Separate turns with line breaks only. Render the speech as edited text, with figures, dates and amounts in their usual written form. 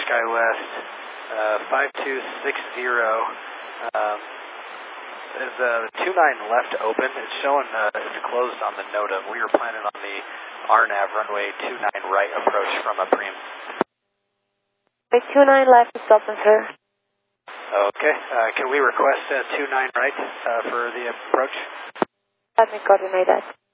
SkyWest 5260. Is the 29 left open? It's showing it's closed on the NOTA. We were planning on the RNAV runway 29 right approach from a Preem.
29 left is open, sir.
Okay. Can we request 29 right for the approach?
Let me coordinate that.